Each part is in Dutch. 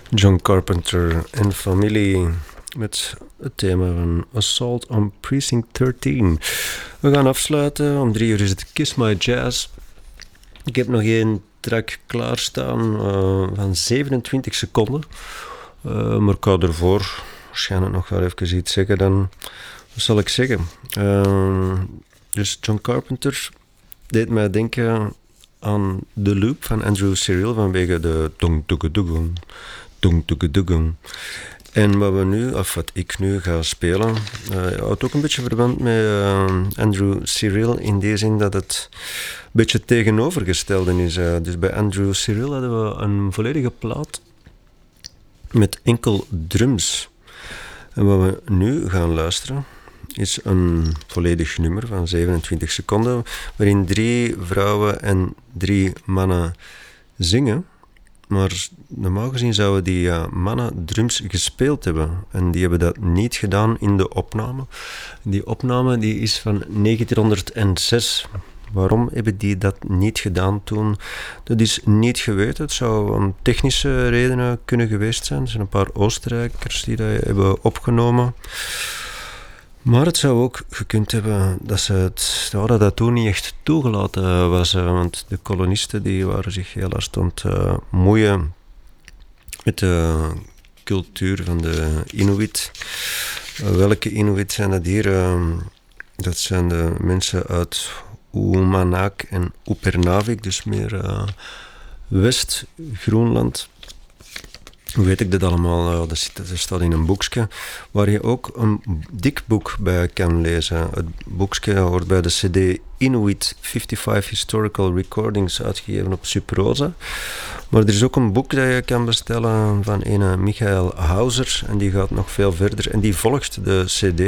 John Carpenter en familie met het thema van Assault on Precinct 13. We gaan afsluiten. Om 3 uur is het Kiss My Jazz. Ik heb nog één track klaarstaan van 27 seconden. Maar ik ga ervoor waarschijnlijk nog wel even iets zeggen. Dan, wat zal ik zeggen? Dus John Carpenter deed mij denken aan The Loop van Andrew Cyrille vanwege de dong-dugge-duggung. Dong-dugge-duggung. En wat ik nu ga spelen, houdt ook een beetje verband met Andrew Cyrille in die zin dat het een beetje tegenovergestelde is. Dus bij Andrew Cyrille hadden we een volledige plaat met enkel drums. En wat we nu gaan luisteren is een volledig nummer van 27 seconden, waarin 3 vrouwen en 3 mannen zingen. Maar normaal gezien zouden die mannen drums gespeeld hebben. En die hebben dat niet gedaan in de opname. Die opname die is van 1906. Waarom hebben die dat niet gedaan toen? Dat is niet geweten. Het zou om technische redenen kunnen geweest zijn. Er zijn een paar Oostenrijkers die dat hebben opgenomen. Maar het zou ook gekund hebben dat dat toen niet echt toegelaten was. Want de kolonisten die waren zich heel hard aan het moeien met de cultuur van de Inuit. Welke Inuit zijn dat hier? Dat zijn de mensen uit Uummannaq en Upernavik, dus meer West-Groenland. Hoe weet ik dat allemaal? Dat staat in een boekje waar je ook een dik boek bij kan lezen. Het boekje hoort bij de CD Inuit 55 Historical Recordings, uitgegeven op Subrosa. Maar er is ook een boek dat je kan bestellen van een Michael Hauser en die gaat nog veel verder en die volgt de CD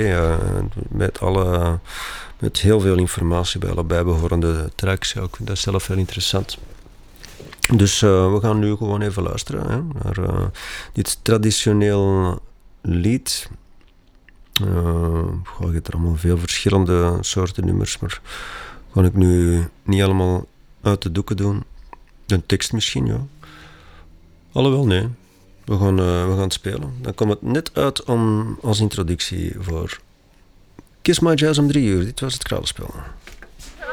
met heel veel informatie bij alle bijbehorende tracks. Ja, ik vind dat zelf heel interessant. Dus we gaan nu gewoon even luisteren naar dit traditioneel lied. Je hebt er allemaal veel verschillende soorten nummers, maar ga ik nu niet allemaal uit de doeken doen. De tekst misschien, ja. Alhoewel, nee. We gaan spelen. Dan komt het net uit als introductie voor Kiss My Jazz om 3 uur. Dit was het Kraalspel.